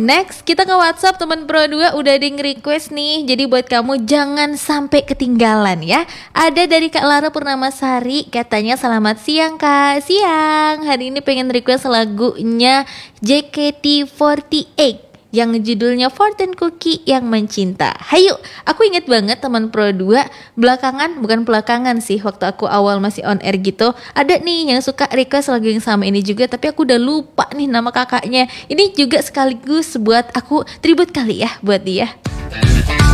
Next, kita ke WhatsApp teman Pro 2 udah ada yang request nih. Jadi buat kamu jangan sampai ketinggalan ya. Ada dari Kak Lara Purnamasari, katanya selamat siang Kak. Siang. Hari ini pengen request lagunya JKT48 yang judulnya Fortune Cookie yang Mencinta. Hayu, aku inget banget teman Pro 2 bukan belakangan sih, waktu aku awal masih on air gitu, ada nih yang suka request lagu yang sama ini juga, tapi aku udah lupa nih nama kakaknya. Ini juga sekaligus buat aku tribute kali ya buat dia.